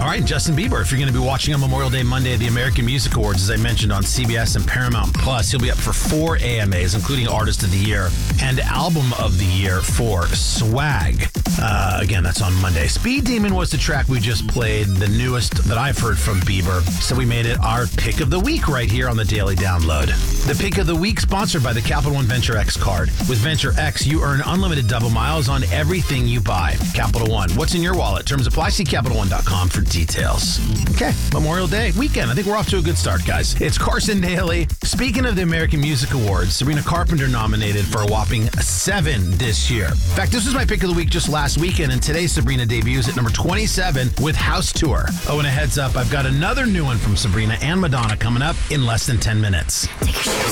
right, and Justin Bieber, if you're going to be watching on Memorial Day Monday at the American Music Awards, as I mentioned on CBS and Paramount Plus, he'll be up for 4 AMAs, including Artist of the Year and Album of the Year for Swag. Again, that's on Monday. Speed Demon was the track we just played, the newest that I've heard from Bieber. So we made it our pick of the week right here on the Daily Download. The pick of the week sponsored by the Capital One Venture X card. With Venture X, you earn unlimited double miles on everything you buy. Capital One, what's in your wallet? Terms apply. See CapitalOne.com for details. Okay, Memorial Day weekend. I think we're off to a good start, guys. It's Carson Daly. Speaking of the American Music Awards, Sabrina Carpenter nominated for a whopping 7 this year. In fact, this was my pick of the week just last weekend, and today Sabrina debuts at number 27 with House Tour. Oh, and a heads up, I've got another new one from Sabrina and Madonna coming up in less than 10 minutes.